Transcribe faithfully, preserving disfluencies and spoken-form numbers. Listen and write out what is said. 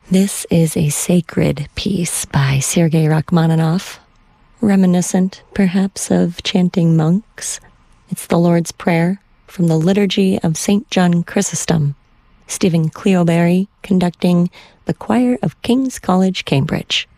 This is a sacred piece by Sergei Rachmaninoff, reminiscent, perhaps, of chanting monks. It's the Lord's Prayer from the Liturgy of Saint John Chrysostom. Stephen Cleoberry conducting the Choir of King's College, Cambridge.